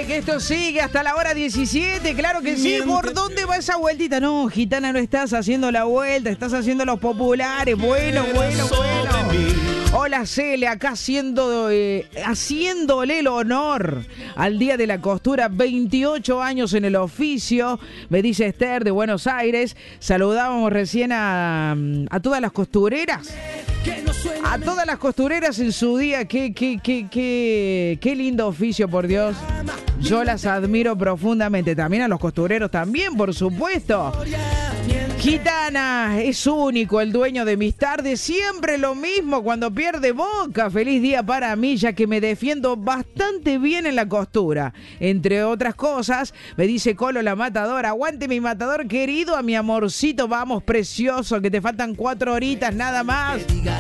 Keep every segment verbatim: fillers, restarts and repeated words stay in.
Dale, que esto sigue hasta la hora diecisiete, claro que sí. ¿Por dónde va esa vueltita? No, gitana, no estás haciendo la vuelta, estás haciendo los populares. Bueno, bueno, bueno. Hola, Cele, acá haciendo, eh, haciéndole el honor al Día de la Costura, veintiocho años en el oficio, me dice Esther de Buenos Aires. Saludábamos recién a, a todas las costureras. A todas las costureras en su día, qué, qué, qué, qué, qué lindo oficio, por Dios. Yo las admiro profundamente. También a los costureros también, por supuesto. Gitana, es único el dueño de mis tardes. Siempre lo mismo cuando pierde Boca. Feliz día para mí, ya que me defiendo bastante bien en la costura. Entre otras cosas, me dice Colo la matadora. Aguante mi matador querido, a mi amorcito. Vamos, precioso, que te faltan cuatro horitas nada más.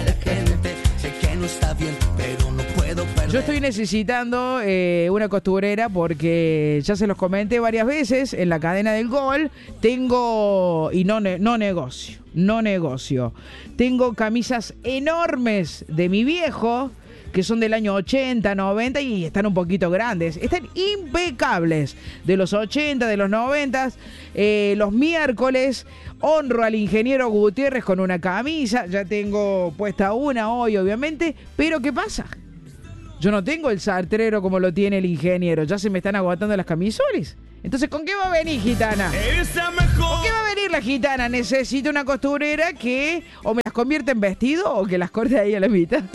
Yo estoy necesitando eh, una costurera porque ya se los comenté varias veces en la cadena del gol. Tengo, y no, ne- no negocio, no negocio. Tengo camisas enormes de mi viejo, que son del año ochenta, noventa y están un poquito grandes. Están impecables. De los ochenta, de los noventa. Eh, los miércoles honro al ingeniero Gutiérrez con una camisa. Ya tengo puesta una hoy, obviamente. Pero ¿qué pasa? Yo no tengo el sartrero como lo tiene el ingeniero. Ya se me están agotando las camisoles. Entonces, ¿con qué va a venir, gitana? ¿Con qué va a venir la gitana? Necesito una costurera que o me las convierta en vestido o que las corte ahí a la mitad.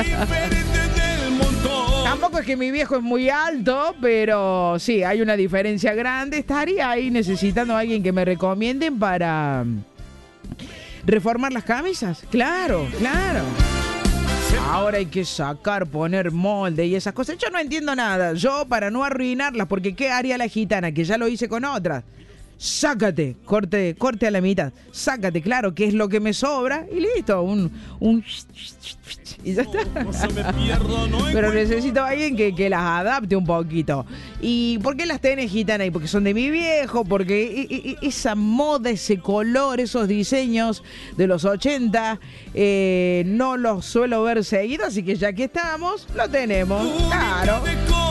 Tampoco es que mi viejo es muy alto, pero sí, hay una diferencia grande. Estaría ahí necesitando a alguien que me recomienden para reformar las camisas. Claro, claro. Ahora hay que sacar, poner molde y esas cosas. Yo no entiendo nada. Yo, para no arruinarlas, porque ¿qué haría la gitana? Que ya lo hice con otras. Sácate, corte, corte a la mitad. Sácate, claro, que es lo que me sobra. Y listo, un... un y ya está. Pero necesito a alguien que, que las adapte un poquito. ¿Y por qué las tenés, gitana? Y porque son de mi viejo, porque y, y, esa moda, ese color, esos diseños de los ochenta, eh, no los suelo ver seguido, así que ya que estamos, lo tenemos. Claro.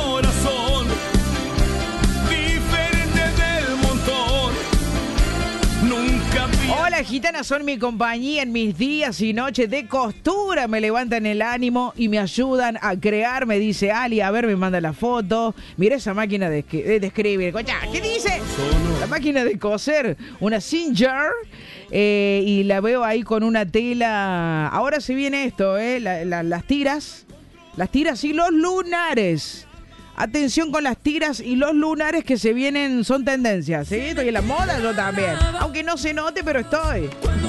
Hola, gitanas, son mi compañía en mis días y noches de costura. Me levantan el ánimo y me ayudan a crear, me dice Ali. A ver, me manda la foto. Mira esa máquina de, de escribir. ¿Qué dice? La máquina de coser. Una Singer. Eh, y la veo ahí con una tela. Ahora se viene esto, ¿eh? La, la, las tiras. Las tiras y los lunares. Atención con las tiras y los lunares que se vienen, son tendencias, ¿sí? Estoy en la moda, yo también. Aunque no se note, pero estoy.